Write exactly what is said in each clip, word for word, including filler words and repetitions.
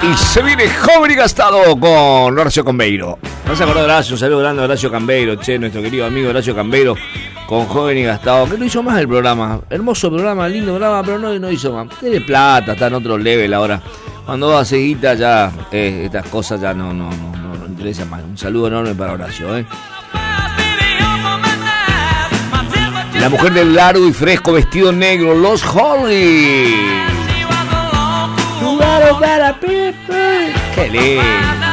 Y se viene Joven y Gastado con Horacio Cambeiro. ¿No se acordó de Horacio? Un saludo grande a Horacio Cambeiro, che, nuestro querido amigo Horacio Cambeiro, con Joven y Gastado, que no hizo más el programa. Hermoso programa, lindo programa, pero no, no hizo más. Tiene plata, está en otro level ahora. Cuando va a seguita ya, eh, estas cosas ya no, no, no, no, no interesan más. Un saludo enorme para Horacio, eh. La mujer del largo y fresco vestido negro, Los Holly. ¡Qué lindo!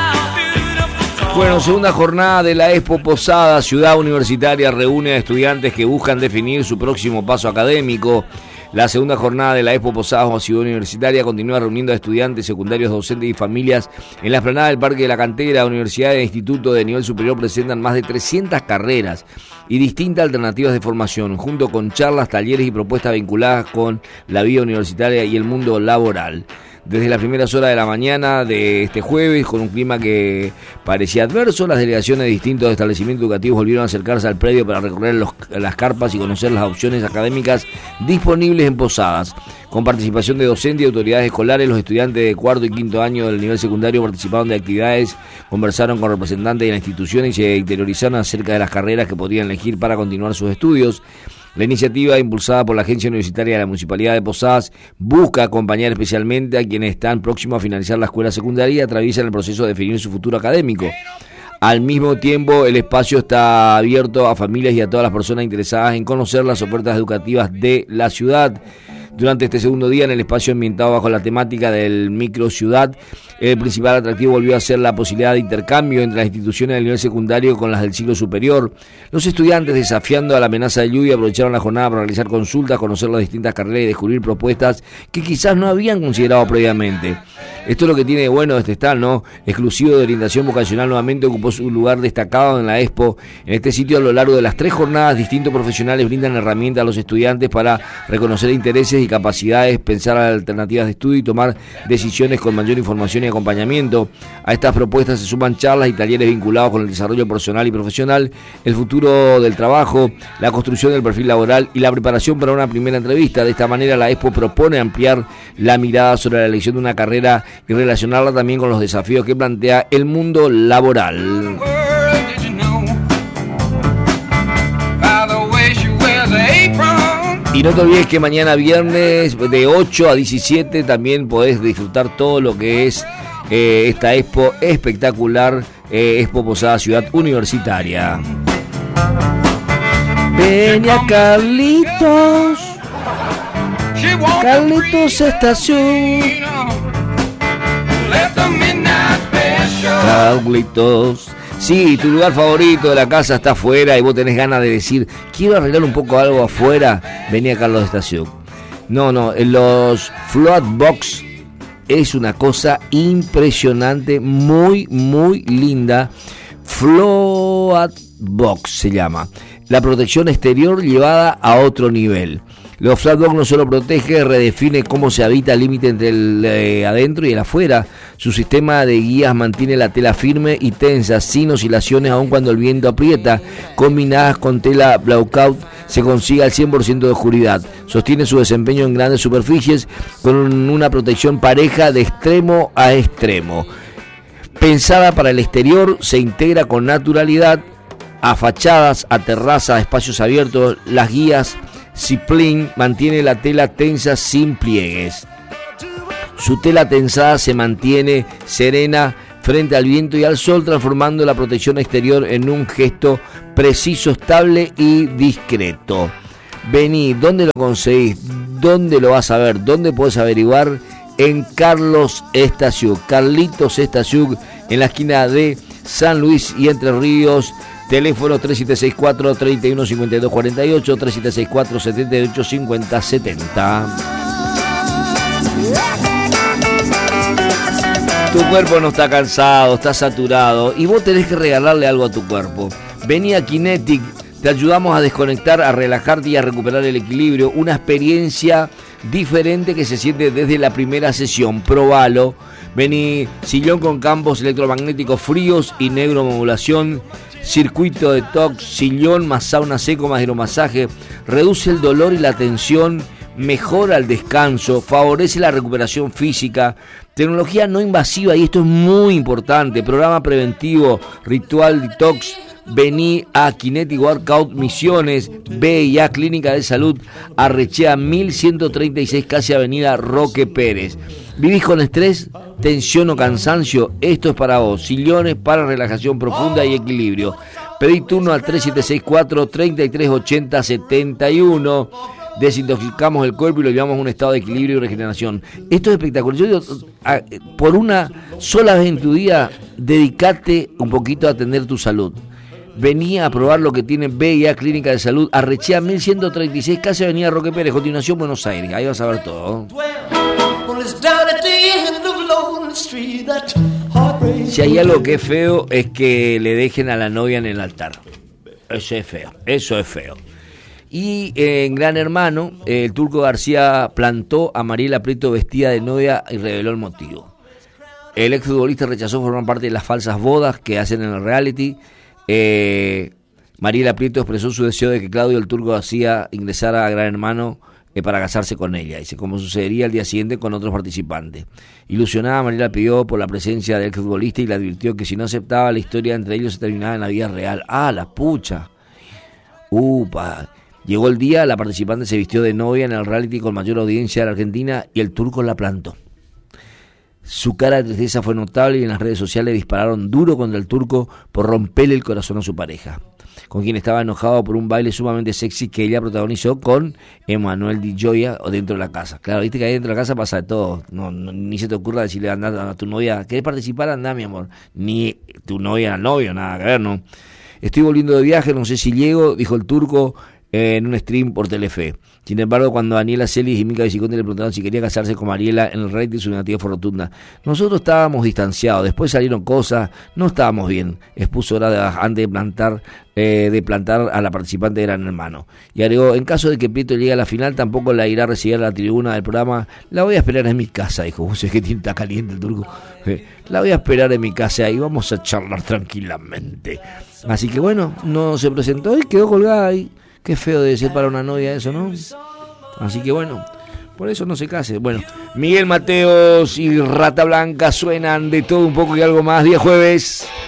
Bueno, segunda jornada de la Expo Posada, Ciudad Universitaria reúne a estudiantes que buscan definir su próximo paso académico. La segunda jornada de la Expo Posada Ciudad Universitaria continúa reuniendo a estudiantes, secundarios, docentes y familias en la explanada del Parque de la Cantera. Universidades e institutos de nivel superior presentan más de trescientas carreras y distintas alternativas de formación, junto con charlas, talleres y propuestas vinculadas con la vida universitaria y el mundo laboral. Desde las primeras horas de la mañana de este jueves, con un clima que parecía adverso, las delegaciones de distintos establecimientos educativos volvieron a acercarse al predio para recorrer los, las carpas y conocer las opciones académicas disponibles en Posadas. Con participación de docentes y autoridades escolares, los estudiantes de cuarto y quinto año del nivel secundario participaron de actividades, conversaron con representantes de la institución y se interiorizaron acerca de las carreras que podrían elegir para continuar sus estudios. La iniciativa, impulsada por la Agencia Universitaria de la Municipalidad de Posadas, busca acompañar especialmente a quienes están próximos a finalizar la escuela secundaria y atraviesan el proceso de definir su futuro académico. Al mismo tiempo, el espacio está abierto a familias y a todas las personas interesadas en conocer las ofertas educativas de la ciudad. Durante este segundo día, en el espacio ambientado bajo la temática del microciudad, el principal atractivo volvió a ser la posibilidad de intercambio entre las instituciones del nivel secundario con las del ciclo superior. Los estudiantes, desafiando a la amenaza de lluvia, aprovecharon la jornada para realizar consultas, conocer las distintas carreras y descubrir propuestas que quizás no habían considerado previamente. Esto es lo que tiene de bueno este stand, ¿no? Exclusivo de orientación vocacional, nuevamente ocupó su lugar destacado en la Expo. En este sitio, a lo largo de las tres jornadas, distintos profesionales brindan herramientas a los estudiantes para reconocer intereses y capacidades, pensar alternativas de estudio y tomar decisiones con mayor información y acompañamiento. A estas propuestas se suman charlas y talleres vinculados con el desarrollo personal y profesional, el futuro del trabajo, la construcción del perfil laboral y la preparación para una primera entrevista. De esta manera, la Expo propone ampliar la mirada sobre la elección de una carrera y relacionarla también con los desafíos que plantea el mundo laboral. Y no te olvides que mañana viernes de ocho a diecisiete también podés disfrutar todo lo que es eh, esta Expo espectacular, eh, Expo Posada Ciudad Universitaria. Peña Carlitos, Carlitos Estación, Carlitos. Sí, tu lugar favorito de la casa está afuera y vos tenés ganas de decir, quiero arreglar un poco algo afuera, vení a Carlos Estación. No, no, en los Float Box es una cosa impresionante, muy, muy linda. Float Box se llama. La protección exterior llevada a otro nivel. Los Flatbox no solo protege, redefine cómo se habita el límite entre el eh, adentro y el afuera. Su sistema de guías mantiene la tela firme y tensa, sin oscilaciones aun cuando el viento aprieta. Combinadas con tela blackout se consigue al cien por ciento de oscuridad. Sostiene su desempeño en grandes superficies con una protección pareja de extremo a extremo. Pensada para el exterior, se integra con naturalidad a fachadas, a terrazas, a espacios abiertos. Las guías Zipline mantiene la tela tensa sin pliegues. Su tela tensada se mantiene serena frente al viento y al sol, transformando la protección exterior en un gesto preciso, estable y discreto. Vení, ¿dónde lo conseguís? ¿Dónde lo vas a ver? ¿Dónde podés averiguar? En Carlos Estaciuk, Carlitos Estaciuk, en la esquina de San Luis y Entre Ríos. Teléfono tres siete seis cuatro, tres uno cinco dos cuatro ocho, tres siete seis cuatro, siete ocho cinco cero siete cero. Tu cuerpo no está cansado, está saturado y vos tenés que regalarle algo a tu cuerpo. Vení a Kinetic, te ayudamos a desconectar, a relajarte y a recuperar el equilibrio. Una experiencia diferente que se siente desde la primera sesión. Probalo. Vení, sillón con campos electromagnéticos fríos y neuromodulación. Circuito detox, sillón más sauna seco más hidromasaje, reduce el dolor y la tensión, mejora el descanso, favorece la recuperación física, Tecnología no invasiva, y esto es muy importante. Programa preventivo, ritual detox. Vení a Kinetic Workout Misiones, V I A Clínica de Salud, Arrechea mil ciento treinta y seis, casi Avenida Roque Pérez. ¿Vivís con estrés, tensión o cansancio? Esto es para vos. Sillones para relajación profunda y equilibrio. Pedí turno al tres siete seis cuatro, tres tres ocho cero, siete uno. Desintoxicamos el cuerpo y lo llevamos a un estado de equilibrio y regeneración. Esto es espectacular. Yo digo, a, por una sola vez en tu día, dedicate un poquito a atender tu salud. Vení a probar lo que tiene V I A Clínica de Salud, Arrechea mil ciento treinta y seis, casi Avenida Roque Pérez, continuación Buenos Aires. Ahí vas a ver todo. Si hay algo que es feo, es que le dejen a la novia en el altar. Eso es feo, eso es feo. Y eh, en Gran Hermano, eh, el Turco García plantó a Mariela Prieto vestida de novia y reveló el motivo. El exfutbolista rechazó formar parte de las falsas bodas que hacen en el reality. Eh, Mariela Prieto expresó su deseo de que Claudio el Turco García ingresara a Gran Hermano eh, para casarse con ella, dice, como sucedería el día siguiente con otros participantes. Ilusionada, Mariela pidió por la presencia del exfutbolista y le advirtió que si no aceptaba, la historia entre ellos se terminaba en la vida real. ¡Ah, la pucha! ¡Upa! Llegó el día, la participante se vistió de novia en el reality con mayor audiencia de la Argentina y el Turco la plantó. Su cara de tristeza fue notable y en las redes sociales dispararon duro contra el Turco por romperle el corazón a su pareja, con quien estaba enojado por un baile sumamente sexy que ella protagonizó con Emanuel Di Gioia o dentro de la casa. Claro, viste que ahí dentro de la casa pasa de todo. No, no, ni se te ocurra decirle anda a tu novia, ¿querés participar? Anda, mi amor. Ni tu novia al novio, nada que ver, ¿no? Estoy volviendo de viaje, no sé si llego, dijo el Turco en un stream por Telefe. Sin embargo, cuando Daniela Celis y Mica Viciconte le preguntaron si quería casarse con Mariela en el rating, su negativa fue rotunda. Nosotros estábamos distanciados, después salieron cosas, no estábamos bien. Expuso hora de, antes de plantar, eh, de plantar a la participante de Gran Hermano. Y agregó, en caso de que Prieto llegue a la final, tampoco la irá a recibir a la tribuna del programa. La voy a esperar en mi casa, dijo. Vos es que tiene está caliente el Turco. Eh, la voy a esperar en mi casa y vamos a charlar tranquilamente. Así que bueno, no se presentó y quedó colgada ahí. Qué feo debe ser para una novia eso, ¿no? Así que bueno, por eso no se case. Bueno, Miguel Mateos y Rata Blanca suenan de todo un poco y algo más. Día jueves.